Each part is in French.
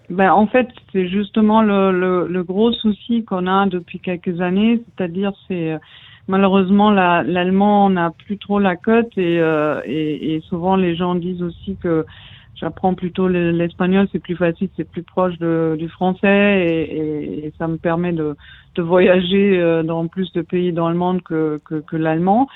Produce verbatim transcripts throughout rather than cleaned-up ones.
Ben, en fait, c'est justement le, le, le gros souci qu'on a depuis quelques années, c'est-à-dire c'est euh, malheureusement la, l'allemand n'a plus trop la cote et, euh, et, et souvent les gens disent aussi que j'apprends plutôt l'espagnol, c'est plus facile, c'est plus proche de, du français et, et, et ça me permet de, de voyager euh, dans plus de pays dans le monde que, que, que l'allemand.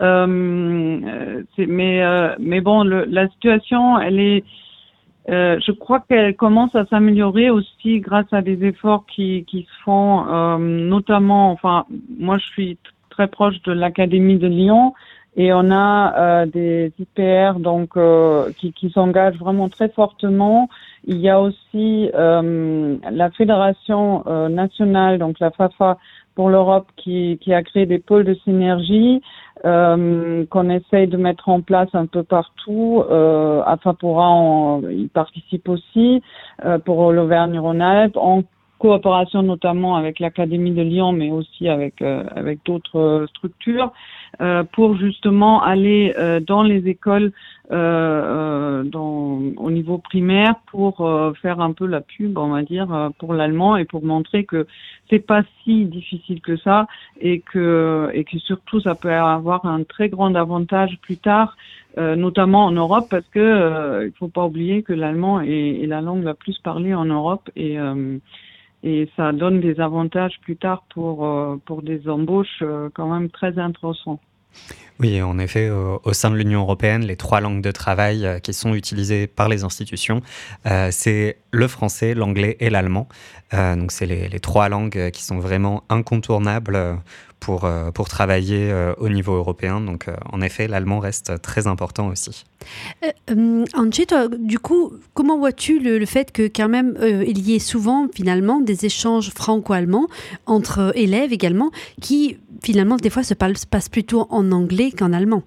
Euh, c'est, mais, euh, mais bon, le, la situation, elle est Euh, je crois qu'elle commence à s'améliorer aussi grâce à des efforts qui, qui se font, euh, notamment, enfin, moi je suis t- très proche de l'Académie de Lyon et on a euh, des I P R donc euh, qui, qui s'engagent vraiment très fortement. Il y a aussi euh, la Fédération euh, nationale, donc la FAFA pour l'Europe, qui, qui a créé des pôles de synergie. Euh, qu'on essaye de mettre en place un peu partout. Euh, Afapora, on, il participe aussi euh, pour l'Auvergne-Rhône-Alpes, en coopération notamment avec l'Académie de Lyon, mais aussi avec euh, avec d'autres euh, structures, euh, pour justement aller euh, dans les écoles euh, euh, dans, au niveau primaire pour euh, faire un peu la pub, on va dire, euh, pour l'allemand et pour montrer que c'est pas si difficile que ça et que et que surtout ça peut avoir un très grand avantage plus tard, euh, notamment en Europe, parce que euh, il faut pas oublier que l'allemand est, est la langue la plus parlée en Europe et euh, et ça donne des avantages plus tard pour euh, pour des embauches euh, quand même très intéressants. Oui, en effet, au, au sein de l'Union européenne, les trois langues de travail euh, qui sont utilisées par les institutions, euh, c'est le français, l'anglais et l'allemand. Euh, donc, c'est les, les trois langues qui sont vraiment incontournables pour, euh, pour travailler euh, au niveau européen. Donc, euh, en effet, l'allemand reste très important aussi. Euh, euh, Angie, toi, du coup, comment vois-tu le, le fait que quand même euh, il y ait souvent finalement des échanges franco-allemands entre élèves également, qui finalement des fois se passent plutôt en anglais qu'en allemand,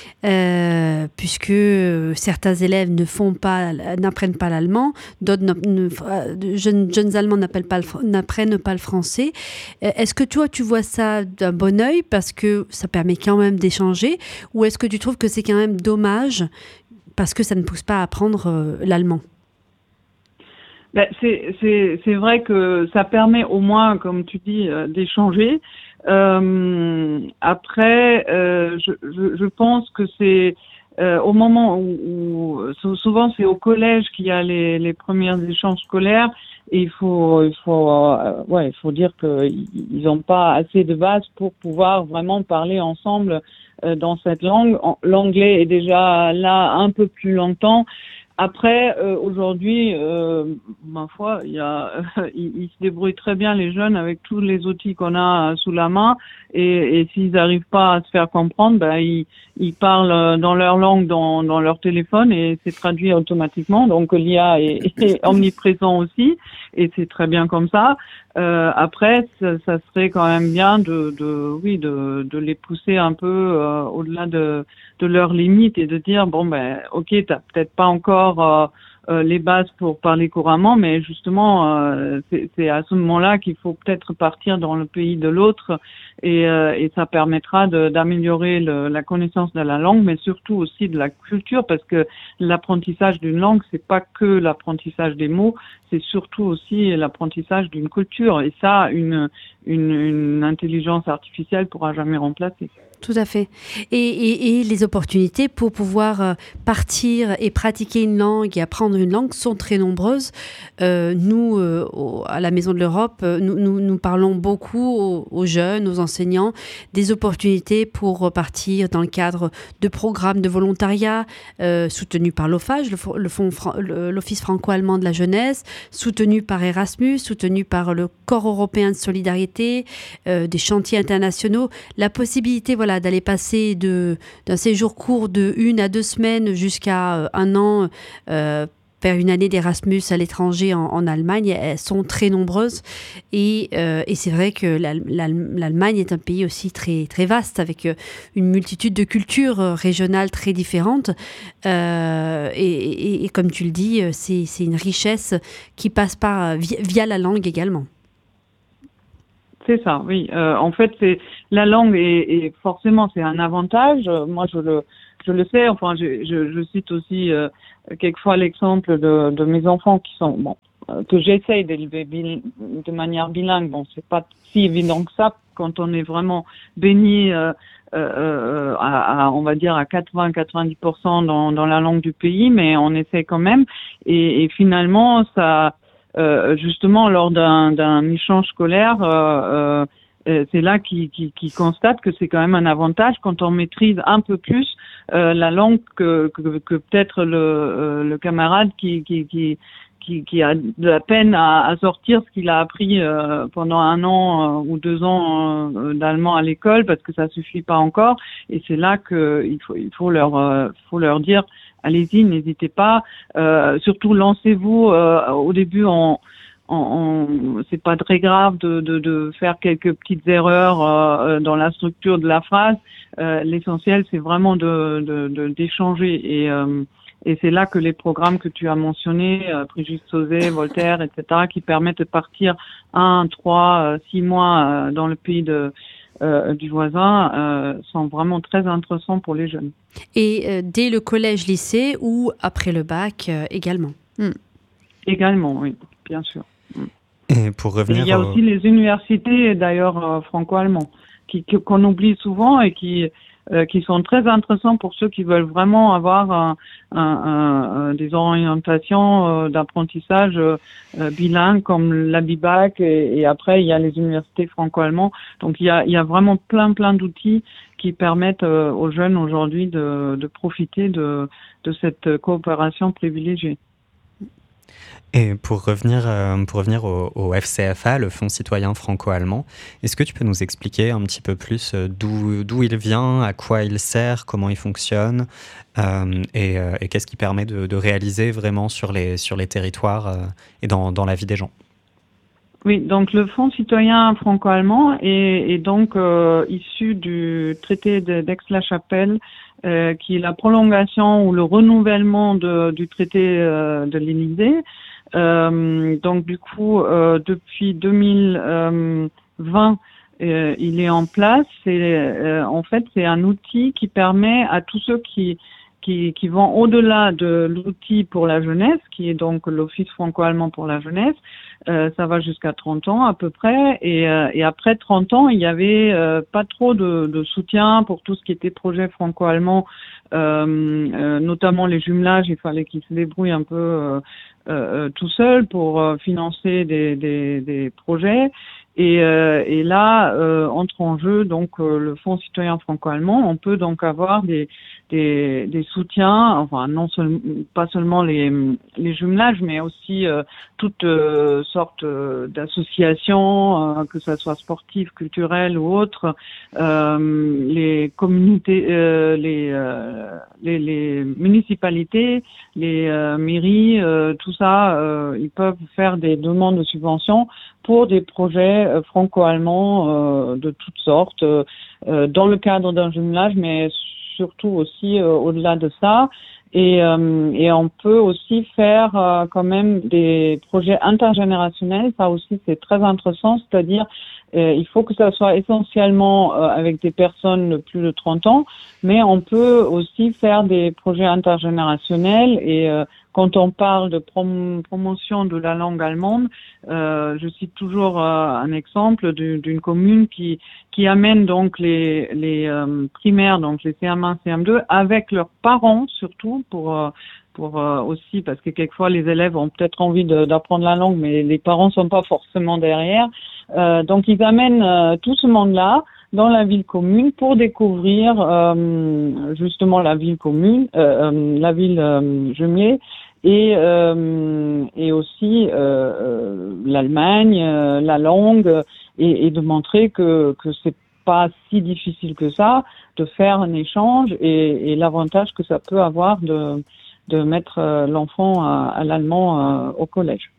euh, puisque certains élèves ne font pas, n'apprennent pas l'allemand, d'autres ne, ne, jeunes, jeunes Allemands n'apprennent pas, le, n'apprennent pas le français. Est-ce que toi tu vois ça d'un bon œil parce que ça permet quand même d'échanger, ou est-ce que tu trouves que c'est quand même dommage parce que ça ne pousse pas à apprendre euh, l'allemand? Ben, c'est, c'est, c'est vrai que ça permet au moins, comme tu dis, euh, d'échanger. Euh, après, euh, je, je, je pense que c'est euh, au moment où, où souvent c'est au collège qu'il y a les, les premiers échanges scolaires et il faut, il faut, euh, ouais, il faut dire qu'ils n'ont pas assez de base pour pouvoir vraiment parler ensemble euh, dans cette langue. L'anglais est déjà là un peu plus longtemps. Après, euh, aujourd'hui, euh, ma foi, il y a, euh, ils, ils se débrouillent très bien les jeunes avec tous les outils qu'on a euh, sous la main, et, et s'ils n'arrivent pas à se faire comprendre, ben ils, ils parlent dans leur langue dans, dans leur téléphone et c'est traduit automatiquement. Donc l'I A est, est omniprésent aussi, et c'est très bien comme ça. Euh, après, ça, ça serait quand même bien de, de oui, de, de les pousser un peu euh, au-delà de de leurs limites et de dire bon ben ok, t'as peut-être pas encore euh, euh, les bases pour parler couramment, mais justement euh, c'est, c'est à ce moment-là qu'il faut peut-être partir dans le pays de l'autre et, euh, et ça permettra de, d'améliorer le, la connaissance de la langue, mais surtout aussi de la culture, parce que l'apprentissage d'une langue, c'est pas que l'apprentissage des mots, c'est surtout aussi l'apprentissage d'une culture, et ça une une, une intelligence artificielle pourra jamais remplacer. Tout à fait. Et, et, et les opportunités pour pouvoir partir et pratiquer une langue et apprendre une langue sont très nombreuses. Euh, nous, euh, au, à la Maison de l'Europe, nous, nous, nous parlons beaucoup aux, aux jeunes, aux enseignants, des opportunités pour partir dans le cadre de programmes de volontariat euh, soutenus par l'O F A G, le, le Fonds, le, l'Office franco-allemand de la jeunesse, soutenus par Erasmus, soutenus par le Corps européen de solidarité, euh, des chantiers internationaux. La possibilité, voilà, d'aller passer de, d'un séjour court de une à deux semaines jusqu'à euh, un an, euh, faire une année d'Erasmus à l'étranger en, en Allemagne, elles sont très nombreuses. Et, euh, et c'est vrai que l'Al- l'Al- l'Allemagne est un pays aussi très, très vaste, avec une multitude de cultures régionales très différentes. Euh, et, et, et comme tu le dis, c'est, c'est une richesse qui passe par, via, via la langue également. C'est ça, oui. Euh, en fait, c'est la langue et, et forcément c'est un avantage. Euh, moi, je le je le sais. Enfin, je je, je cite aussi euh, quelquefois l'exemple de, de mes enfants qui sont bon. que j'essaye d'élever bil- de manière bilingue. Bon, c'est pas si évident que ça quand on est vraiment béni, euh, euh, à, à, on va dire à quatre-vingts à quatre-vingt-dix pour cent dans, dans la langue du pays, mais on essaie quand même. Et, et finalement, ça, euh, justement, lors d'un, d'un échange scolaire, euh, euh, c'est là qu'ils qui, qui constate que c'est quand même un avantage quand on maîtrise un peu plus euh, la langue que, que, que peut-être le, euh, le camarade qui, qui, qui Qui, qui a de la peine à, à sortir ce qu'il a appris euh, pendant un an euh, ou deux ans euh, d'allemand à l'école parce que ça suffit pas encore. Et c'est là que il faut il faut leur euh, faut leur dire allez-y, n'hésitez pas. Euh, surtout lancez-vous euh, au début en En, en, c'est pas très grave de, de, de faire quelques petites erreurs euh, dans la structure de la phrase. Euh, l'essentiel, c'est vraiment de, de, de d'échanger et euh, et c'est là que les programmes que tu as mentionnés, euh, Brigitte Sauzet, Voltaire, et cetera, qui permettent de partir un, trois, euh, six mois euh, dans le pays de euh, du voisin, euh, sont vraiment très intéressants pour les jeunes. Et euh, dès le collège-lycée ou après le bac euh, également. Mm. Également, oui, bien sûr. Et pour revenir, et il y a au... aussi les universités, d'ailleurs euh, franco-allemands, qui, qui qu'on oublie souvent et qui euh, qui sont très intéressants pour ceux qui veulent vraiment avoir un, un, un, des orientations euh, d'apprentissage euh, bilingue comme l'Abibac et, et après il y a les universités franco-allemands. Donc il y a il y a vraiment plein plein d'outils qui permettent euh, aux jeunes aujourd'hui de, de profiter de de cette coopération privilégiée. Et pour revenir, euh, pour revenir au, au F C F A, le Fonds citoyen franco-allemand, est-ce que tu peux nous expliquer un petit peu plus euh, d'où, d'où il vient, à quoi il sert, comment il fonctionne euh, et, euh, et qu'est-ce qui permet de, de réaliser vraiment sur les, sur les territoires euh, et dans, dans la vie des gens? Oui, donc le Fonds citoyen franco-allemand est, est donc euh, issu du traité de, d'Aix-la-Chapelle, euh, qui est la prolongation ou le renouvellement de, du traité euh, de l'Élysée. Euh, donc du coup, euh, depuis deux mille vingt, euh, il est en place. Et, euh, en fait, c'est un outil qui permet à tous ceux qui qui, qui vont au-delà de l'outil pour la jeunesse, qui est donc l'Office franco-allemand pour la jeunesse. Euh, ça va jusqu'à trente ans à peu près. Et, euh, et après trente ans, il y avait euh, pas trop de, de soutien pour tout ce qui était projet franco-allemand, euh, euh, notamment les jumelages. Il fallait qu'ils se débrouillent un peu euh, euh, tout seuls pour euh, financer des, des, des projets. Et, euh, et là, euh, entre en jeu donc euh, le Fonds citoyen franco-allemand. On peut donc avoir des des, des soutiens, enfin non seulement pas seulement les les jumelages, mais aussi euh, toutes euh, sortes euh, d'associations, euh, que ça soit sportives, culturelles ou autres, euh, les communautés, euh, les, euh, les les municipalités, les euh, mairies, euh, tout ça, euh, ils peuvent faire des demandes de subventions pour des projets euh, franco-allemands euh, de toutes sortes, euh, dans le cadre d'un jumelage, mais surtout aussi euh, au-delà de ça. Et, euh, et on peut aussi faire euh, quand même des projets intergénérationnels. Ça aussi, c'est très intéressant, c'est-à-dire euh, il faut que ça soit essentiellement euh, avec des personnes de plus de trente ans, mais on peut aussi faire des projets intergénérationnels. Et euh, quand on parle de prom- promotion de la langue allemande, euh, je cite toujours euh, un exemple d'une, d'une commune qui qui amène donc les les euh, primaires, donc les C M un, C M deux, avec leurs parents surtout pour euh, pour euh, aussi parce que quelquefois les élèves ont peut-être envie de, d'apprendre la langue, mais les parents sont pas forcément derrière. Euh, donc ils amènent euh, tout ce monde-là dans la ville commune pour découvrir euh, justement la ville commune, euh, euh, la ville euh, jumelée. Et, euh, et aussi euh, euh, l'Allemagne, euh, la langue, et, et de montrer que que c'est pas si difficile que ça de faire un échange et, et l'avantage que ça peut avoir de de mettre euh, l'enfant à, à l'allemand euh, au collège.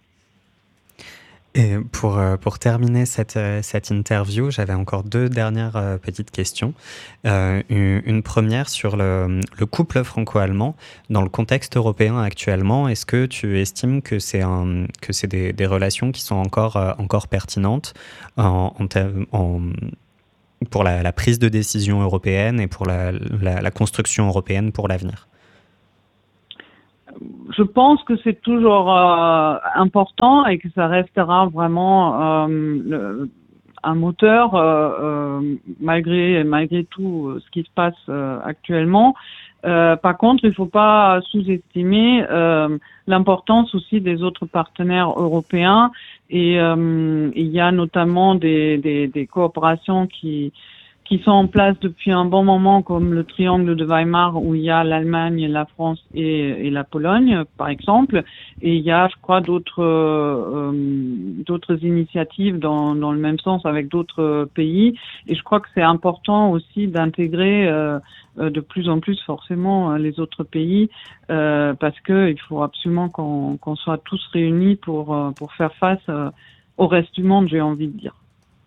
Et pour, pour terminer cette, cette interview, j'avais encore deux dernières euh, petites questions. Euh, une, une première sur le, le couple franco-allemand. Dans le contexte européen actuellement, est-ce que tu estimes que c'est, un, que c'est des, des relations qui sont encore, euh, encore pertinentes en, en, en, pour la, la prise de décision européenne et pour la, la, la construction européenne pour l'avenir ? je pense que c'est toujours euh, important et que ça restera vraiment euh, le, un moteur euh, euh, malgré malgré tout ce qui se passe euh, actuellement. Euh, par contre, il ne faut pas sous-estimer euh, l'importance aussi des autres partenaires européens et euh, il y a notamment des, des, des coopérations qui qui sont en place depuis un bon moment, comme le triangle de Weimar, où il y a l'Allemagne, la France et, et la Pologne, par exemple. Et il y a, je crois, d'autres euh, d'autres initiatives dans, dans le même sens avec d'autres pays. Et je crois que c'est important aussi d'intégrer euh, de plus en plus forcément les autres pays, euh, parce que il faut absolument qu'on qu'on soit tous réunis pour pour faire face euh, au reste du monde, j'ai envie de dire.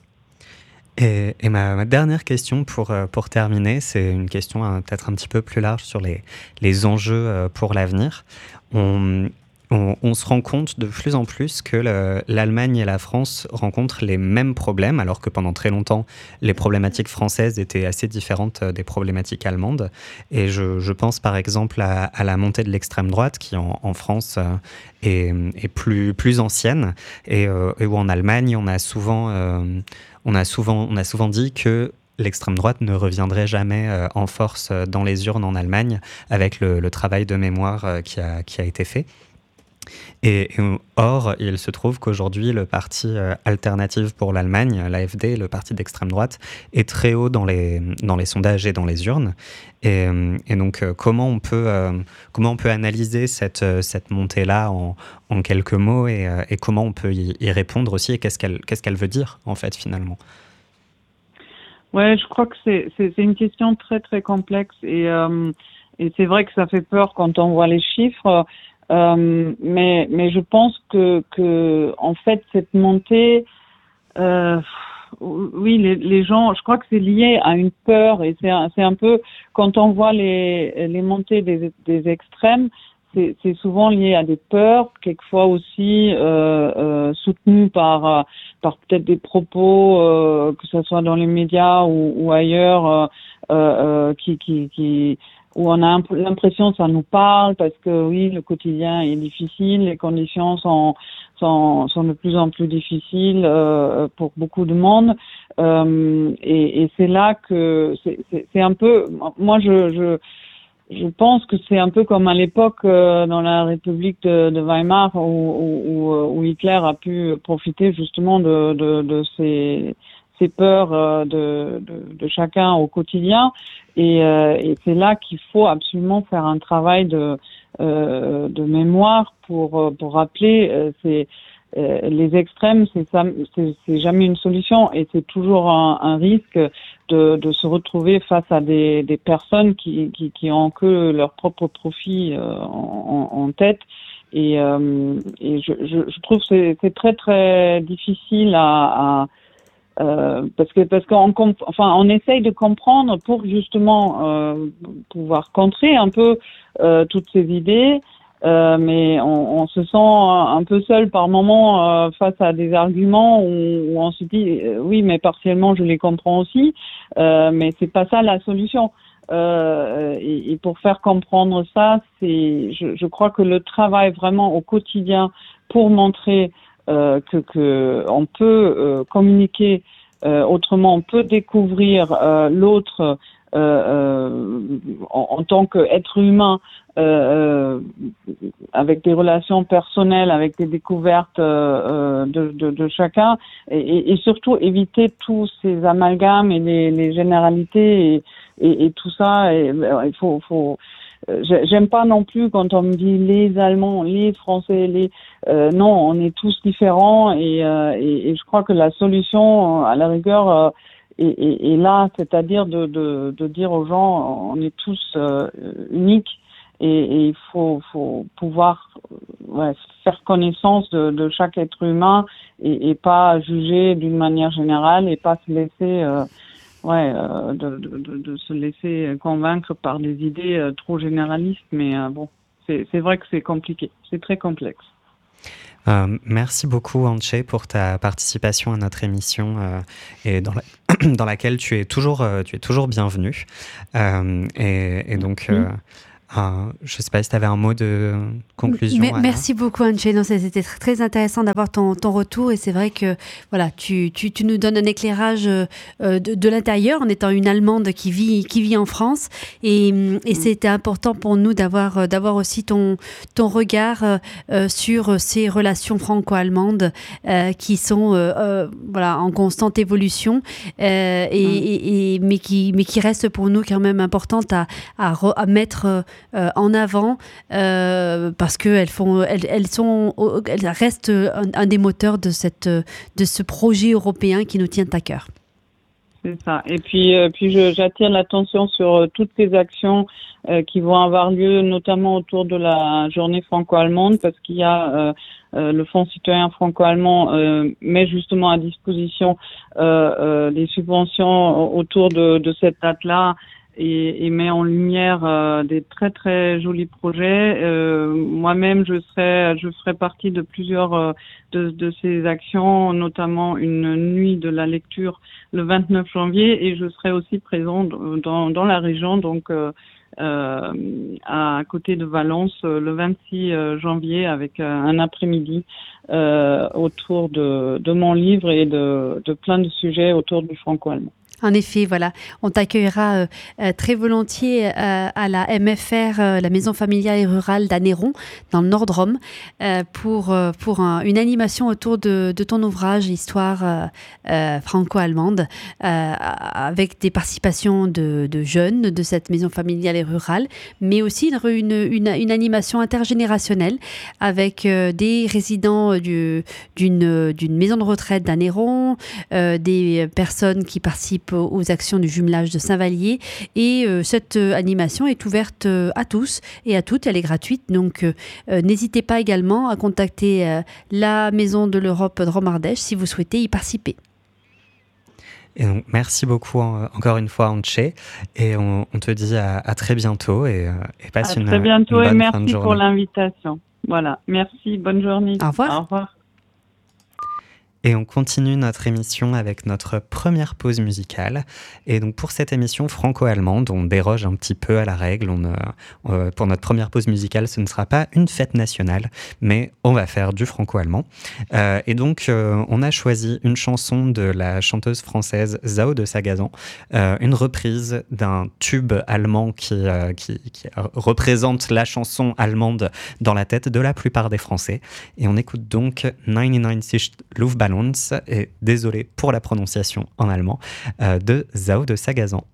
Et, et ma, ma dernière question pour, pour terminer, c'est une question hein, peut-être un petit peu plus large sur les, les enjeux pour l'avenir. On, on, on se rend compte de plus en plus que le, l'Allemagne et la France rencontrent les mêmes problèmes, alors que pendant très longtemps, les problématiques françaises étaient assez différentes des problématiques allemandes. Et je, je pense par exemple à, à la montée de l'extrême droite, qui en, en France est, est plus, plus ancienne, et, euh, et où en Allemagne, on a souvent... Euh, On a souvent, on a souvent dit que l'extrême droite ne reviendrait jamais euh, en force euh, dans les urnes en Allemagne avec le, le travail de mémoire euh, qui, a, qui a été fait. Et, et or, il se trouve qu'aujourd'hui, le parti euh, Alternative pour l'Allemagne, l'A F D, le parti d'extrême droite, est très haut dans les, dans les sondages et dans les urnes. Et, et donc, euh, comment, on peut, euh, comment on peut analyser cette, cette montée-là en, en quelques mots et, euh, et comment on peut y, y répondre aussi et qu'est-ce qu'elle, qu'est-ce qu'elle veut dire, en fait, finalement? Ouais, je crois que c'est, c'est, c'est une question très, très complexe et, euh, et c'est vrai que ça fait peur quand on voit les chiffres. Euh, mais mais je pense que que en fait cette montée, euh, oui les les gens, je crois que c'est lié à une peur et c'est un, c'est un peu quand on voit les les montées des des extrêmes, c'est c'est souvent lié à des peurs, quelquefois aussi euh, euh, soutenues par par peut-être des propos euh, que ce soit dans les médias ou, ou ailleurs euh, euh, qui qui qui où on a l'impression que ça nous parle parce que oui, le quotidien est difficile, les conditions sont sont, sont de plus en plus difficiles euh, pour beaucoup de monde, euh, et, et c'est là que c'est, c'est, c'est un peu, moi je je je pense que c'est un peu comme à l'époque euh, dans la République de, de Weimar où, où, où Hitler a pu profiter justement de de, de ces ces peurs euh, de, de, de chacun au quotidien, et, euh, et c'est là qu'il faut absolument faire un travail de, euh, de mémoire pour, pour rappeler euh, c'est, euh, les extrêmes, c'est, c'est, c'est jamais une solution et c'est toujours un, un risque de, de se retrouver face à des, des personnes qui, qui, qui ont que leur propre profit euh, en, en tête. Et, euh, et je, je, je trouve que c'est, c'est très très difficile à, à Euh, parce que parce qu'on comp- enfin on essaye de comprendre pour justement euh, pouvoir contrer un peu euh, toutes ces idées, euh, mais on, on se sent un peu seul par moment euh, face à des arguments où, où on se dit euh, oui mais partiellement je les comprends aussi, euh, mais c'est pas ça la solution. Euh, et, et pour faire comprendre ça, c'est je, je crois que le travail vraiment au quotidien pour montrer Euh, que, que on peut euh, communiquer euh, autrement, on peut découvrir euh, l'autre euh, euh, en, en tant qu'être humain, euh, avec des relations personnelles, avec des découvertes euh, de, de, de chacun, et, et surtout éviter tous ces amalgames et les, les généralités et, et, et tout ça. Et, il faut, faut J'aime pas non plus quand on me dit les Allemands, les Français, les euh, non, on est tous différents et, euh, et, et je crois que la solution, à la rigueur, euh, est, est, est là, c'est-à-dire de, de, de dire aux gens, on est tous euh, uniques et, et il faut, faut pouvoir ouais, faire connaissance de, de chaque être humain et, et pas juger d'une manière générale et pas se laisser euh, Ouais, euh, de, de, de se laisser convaincre par des idées euh, trop généralistes, mais euh, bon, c'est, c'est vrai que c'est compliqué, c'est très complexe. Euh, merci beaucoup, Antje, pour ta participation à notre émission euh, et dans, la, dans laquelle tu es toujours, euh, tu es toujours bienvenue. Euh, et, et donc, euh, Euh, je ne sais pas si tu avais un mot de conclusion. Mais, merci beaucoup, Antje. Non, c'était très intéressant d'avoir ton, ton retour. Et c'est vrai que voilà, tu, tu, tu nous donnes un éclairage euh, de, de l'intérieur en étant une Allemande qui vit, qui vit en France. Et, et c'était important pour nous d'avoir, d'avoir aussi ton, ton regard euh, sur ces relations franco-allemandes euh, qui sont euh, euh, voilà, en constante évolution, euh, et, et, et, mais, qui, mais qui restent pour nous quand même importantes à, à, à mettre euh, en avant euh, parce qu'elles font, elles, elles, sont, elles restent un, un des moteurs de, cette, de ce projet européen qui nous tient à cœur. C'est ça. Et puis, euh, puis je, j'attire l'attention sur euh, toutes ces actions euh, qui vont avoir lieu, notamment autour de la journée franco-allemande, parce qu'il y a euh, euh, le Fonds citoyen franco-allemand euh, met justement à disposition euh, euh, des subventions autour de, de cette date-là. Et, et met en lumière euh, des très très jolis projets. Euh, moi-même, je serai, je ferai partie de plusieurs euh, de, de ces actions, notamment une nuit de la lecture le vingt-neuf janvier, et je serai aussi présente dans, dans la région, donc euh, euh, à côté de Valence, le vingt-six janvier, avec un après-midi euh, autour de, de mon livre et de, de plein de sujets autour du franco-allemand. En effet, voilà, on t'accueillera euh, très volontiers euh, à la M F R, euh, la Maison familiale et rurale d'Anneyron, dans le Nord de Rome, euh, pour, euh, pour un, une animation autour de, de ton ouvrage Histoire euh, euh, franco-allemande, euh, avec des participations de, de jeunes de cette Maison familiale et rurale, mais aussi une, une, une animation intergénérationnelle avec euh, des résidents du, d'une, d'une maison de retraite d'Anneyron, euh, des personnes qui participent aux actions du jumelage de Saint-Vallier, et euh, cette euh, animation est ouverte euh, à tous et à toutes, elle est gratuite, donc euh, euh, n'hésitez pas également à contacter euh, la Maison de l'Europe de Rome-Ardèche si vous souhaitez y participer. Et donc, merci beaucoup euh, encore une fois, Antje, et on, on te dit à, à très bientôt, et, et passe à une, très bientôt, une bonne et merci fin de journée. pour l'invitation. Voilà, merci, bonne journée. Au revoir. Au revoir. Et on continue notre émission avec notre première pause musicale. Et donc pour cette émission franco-allemande, on déroge un petit peu à la règle. On, euh, pour notre première pause musicale, ce ne sera pas une fête nationale, mais on va faire du franco-allemand. Euh, et donc euh, on a choisi une chanson de la chanteuse française Zao de Sagazan, euh, une reprise d'un tube allemand qui, euh, qui, qui représente la chanson allemande dans la tête de la plupart des Français. Et on écoute donc quatre-vingt-dix-neuf Luftballons, et désolé pour la prononciation en allemand, euh, de Zao de Sagazan.